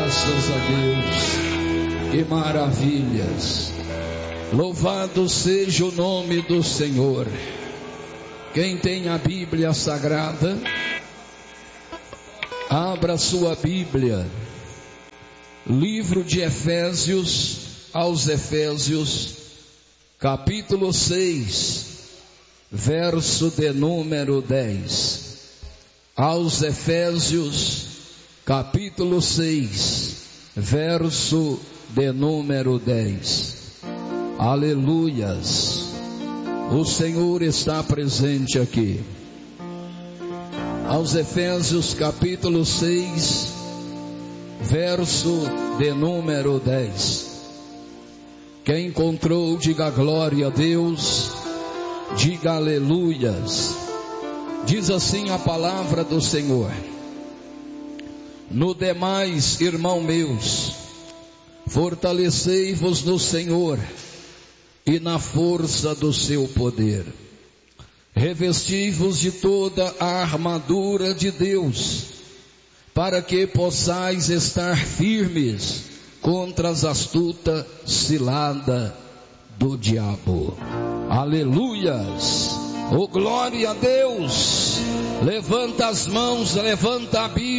Graças a Deus, que maravilhas. Louvado seja o nome do Senhor. Quem tem a Bíblia Sagrada, abra sua Bíblia, livro de Efésios, aos Efésios, capítulo 6, verso de número 10. Aos Efésios, capítulo 6, verso de número 10. Aleluias. O Senhor está presente aqui. Aos Efésios, capítulo 6, verso de número 10. Quem encontrou, diga glória a Deus, diga aleluias. Diz assim a palavra do Senhor: no demais, irmão meus, fortalecei-vos no Senhor e na força do seu poder. Revesti-vos de toda a armadura de Deus, para que possais estar firmes contra as astutas ciladas do diabo. Aleluias! Oh, glória a Deus! Levanta as mãos, levanta a Bíblia.